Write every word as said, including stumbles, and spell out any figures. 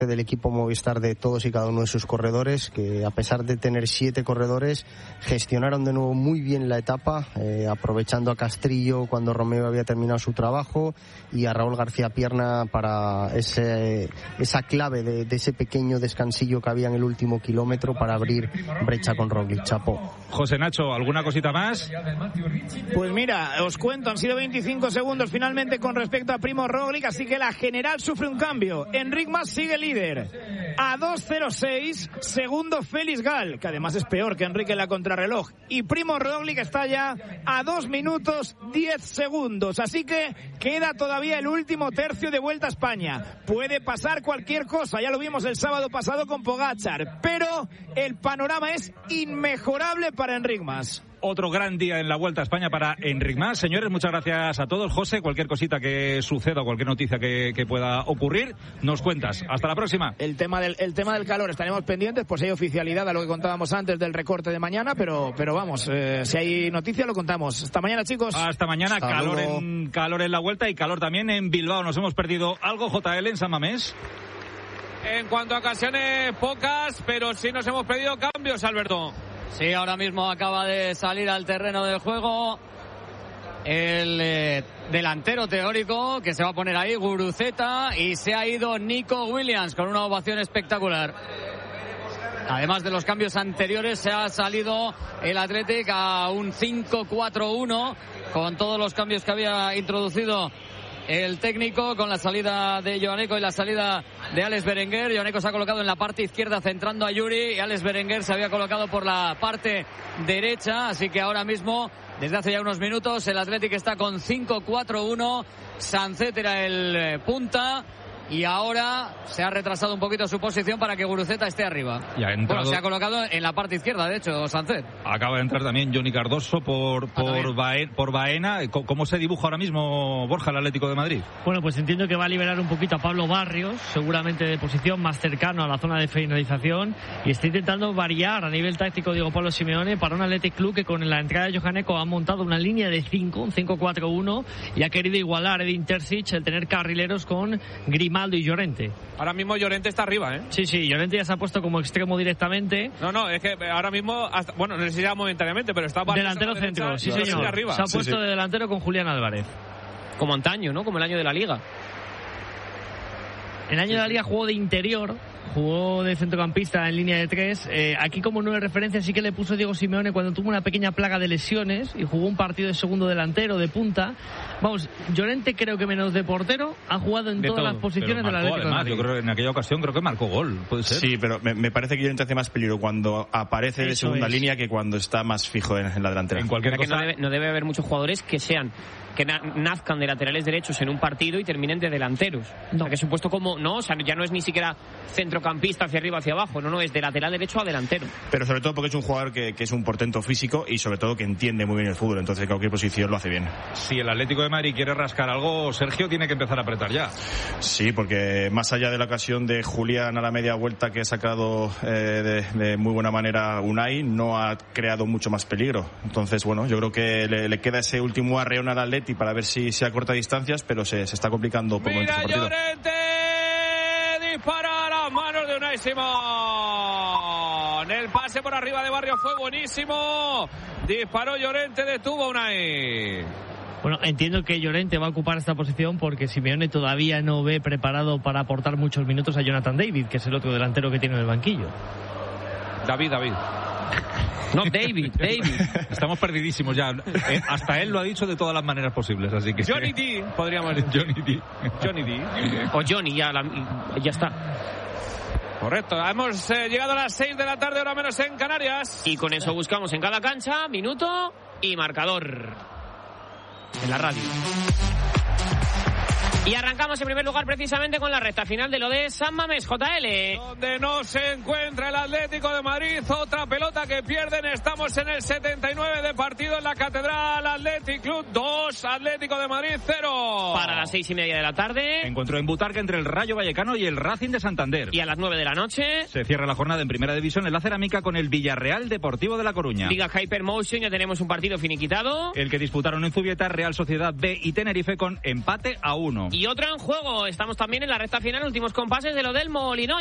del equipo Movistar, de todos y cada uno de sus corredores, que a pesar de tener siete corredores gestionaron de nuevo muy bien la etapa, eh, aprovechando a Castrillo cuando Romeo había terminado su trabajo y a Raúl García Pierna para ese, esa clave de, de ese pequeño descansillo que había en el último kilómetro para abrir brecha con Roglic. Chapo. José Nacho, ¿alguna cosita más? Pues mira, os cuento, han sido veinticinco segundos finalmente con respecto a Primo Roglic, así que la general sufre un cambio. Enric Mas sigue líder a dos cero seis, segundo Félix Gal, que además es peor que Enrique en la contrarreloj, y Primo Roglic está ya a dos minutos diez segundos, así que queda todavía el último tercio de Vuelta a España. Puede pasar cualquier cosa, ya lo vimos el sábado pasado con Pogačar, pero el panorama es inmejorable para Enric Mas. Otro gran día en la Vuelta a España para Enric Mas. Señores, muchas gracias a todos. José, cualquier cosita que suceda o cualquier noticia que, que pueda ocurrir, nos cuentas. Hasta la próxima. El tema del, el tema del calor, estaremos pendientes, pues hay oficialidad a lo que contábamos antes del recorte de mañana, pero, pero vamos, eh, si hay noticia lo contamos. Hasta mañana, chicos. Hasta mañana. Hasta calor luego. en, calor en la Vuelta y calor también en Bilbao. Nos hemos perdido algo, J L, en San Mamés. En cuanto a ocasiones, pocas, pero sí nos hemos perdido cambios, Alberto. Sí, ahora mismo acaba de salir al terreno del juego el eh, delantero teórico que se va a poner ahí, Guruceta, y se ha ido Nico Williams con una ovación espectacular. Además de los cambios anteriores, se ha salido el Athletic a un cinco cuatro uno con todos los cambios que había introducido el técnico, con la salida de Joaneco y la salida de Alex Berenguer. Joaneco se ha colocado en la parte izquierda centrando a Yuri, y Alex Berenguer se había colocado por la parte derecha, así que ahora mismo, desde hace ya unos minutos, el Athletic está con cinco cuatro uno. Sancet era el punta y ahora se ha retrasado un poquito su posición para que Guruceta esté arriba. Y ha entrado... Bueno, se ha colocado en la parte izquierda, de hecho, Sancet. Acaba de entrar también Johnny Cardoso por, por, ah, Baena, por Baena. ¿Cómo se dibuja ahora mismo, Borja, el Atlético de Madrid? Bueno, pues entiendo que va a liberar un poquito a Pablo Barrios, seguramente de posición más cercano a la zona de finalización, y está intentando variar a nivel táctico Diego Pablo Simeone para un Athletic Club que con la entrada de Johaneco ha montado una línea de cinco, un cinco cuatro uno, y ha querido igualar Edin Terzic el tener carrileros con Grimaldo y Llorente. Ahora mismo Llorente está arriba, ¿eh? Sí, sí, Llorente ya se ha puesto como extremo directamente. No, no, es que ahora mismo, hasta, bueno, no sé si ya momentáneamente, pero está... Delantero centro, sí señor. Arriba. Se ha sí, puesto sí. de delantero con Julián Álvarez. Como antaño, ¿no? Como el año de la Liga. El año de la Liga jugó de interior, jugó de centrocampista en línea de tres. Eh, aquí como nueve referencias sí que le puso Diego Simeone cuando tuvo una pequeña plaga de lesiones y jugó un partido de segundo delantero, de punta. Vamos, Llorente creo que menos de portero ha jugado en de todas todo, las posiciones del Atlético de Madrid. Yo creo que en aquella ocasión creo que marcó gol, puede ser. Sí, pero me, me parece que Llorente hace más peligro cuando aparece de segunda es. línea que cuando está más fijo en, en la delantera. En cualquier cosa... que no, debe, no debe haber muchos jugadores que sean que nazcan de laterales derechos en un partido y terminen de delanteros. No. O sea, que es un puesto como, no, o sea, ya no es ni siquiera centrocampista hacia arriba, hacia abajo, no, no, es de lateral derecho a delantero. Pero sobre todo porque es un jugador que, que es un portento físico y sobre todo que entiende muy bien el fútbol, entonces cualquier posición lo hace bien. Si el Atlético de Madrid quiere rascar algo, Sergio tiene que empezar a apretar ya. Sí, porque más allá de la ocasión de Julián a la media vuelta que ha sacado eh, de, de muy buena manera Unai, no ha creado mucho más peligro. Entonces, bueno, yo creo que le, le queda ese último arreón al Atleti para ver si se acorta distancias, pero se, se está complicando por momentos el partido. Llorente dispara a las manos de Unai Simón. El pase por arriba de Barrio fue buenísimo. Disparó Llorente, detuvo a Unai. Bueno, entiendo que Llorente va a ocupar esta posición porque Simeone todavía no ve preparado para aportar muchos minutos a Jonathan David, que es el otro delantero que tiene en el banquillo. David, David. No, David, David. Estamos perdidísimos ya. Eh, hasta él lo ha dicho de todas las maneras posibles, así que... Johnny D, podríamos decir. Johnny D. Johnny D. O Johnny, ya, la, ya está. Correcto, hemos eh, llegado a las seis de la tarde, hora menos en Canarias. Y con eso buscamos en cada cancha, minuto y marcador. En la radio. Y arrancamos en primer lugar precisamente con la recta final de lo de San Mamés, J L. Donde no se encuentra el Atlético de Madrid, otra pelota que pierden, estamos en el setenta y nueve de partido en la Catedral. Athletic Club dos, Atlético de Madrid cero. Para las seis y media de la tarde. Encuentro en Butarque entre el Rayo Vallecano y el Racing de Santander. Y a las nueve de la noche se cierra la jornada en Primera División en la Cerámica con el Villarreal Deportivo de La Coruña. Liga Hypermotion, ya tenemos un partido finiquitado. El que disputaron en Zubieta Real Sociedad B y Tenerife con empate a uno. Y otro en juego, estamos también en la recta final, últimos compases de lo del Molinón.